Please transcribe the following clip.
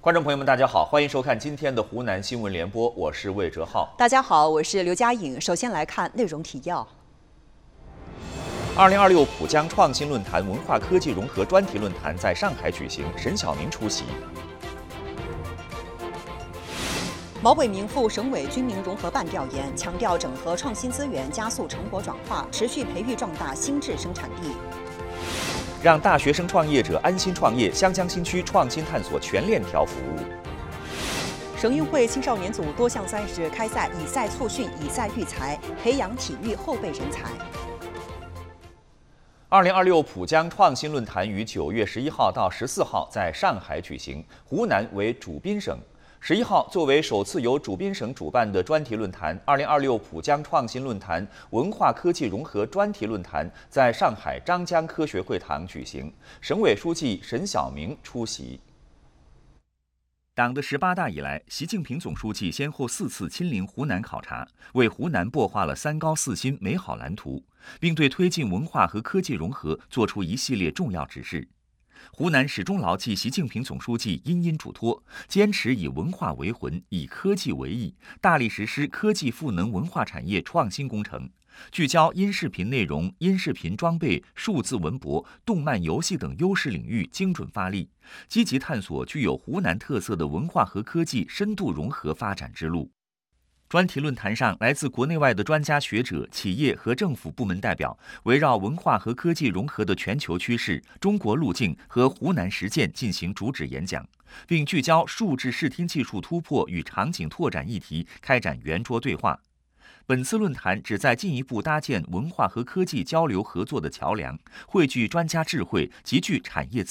观众朋友们，大家好，欢迎收看今天的湖南新闻联播，我是魏哲浩。 大家好，我是刘佳颖。首先来看内容提要。 2026浦江创新论坛文化科技融合专题论坛在上海举行，沈晓明出席。 毛伟明赴省委军民融合办调研，强调整合创新资源，加速成果转化，持续培育壮大新质生产力。 让大学生创业者安心创业，湘江新区创新探索全链条服务。 省运会青少年组多项赛事开赛，以赛促训，以赛育才，培养体育后备人才。 2026浦江创新论坛于9月11号到14号在上海举行，湖南为主宾省。11号，作为首次由主宾省主办的专题论坛，2026浦江创新论坛文化科技融合专题论坛在上海张江科学会堂举行，省委书记沈晓明出席。党的18大以来，习近平总书记先后4次亲临湖南考察，为湖南擘画了3高4新美好蓝图，并对推进文化和科技融合作出一系列重要指示。湖南始终牢记习近平总书记殷嘱托，坚持以文化为魂，以科技为翼，大力实施科技赋能文化产业创新工程，聚焦音视频内容、音视频装备、数字文博、动漫游戏等优势领域精准发力，积极探索具有湖南特色的文化和科技深度融合发展之路。专题论坛上，来自国内外的专家学者、企业和政府部门代表，围绕文化和科技融合的全球趋势、中国路径和湖南实践进行主旨演讲，并聚焦数字视听技术突破与场景拓展议题开展圆桌对话。本次论坛旨在进一步搭建文化和科技交流合作的桥梁，汇聚专家智慧，集聚产业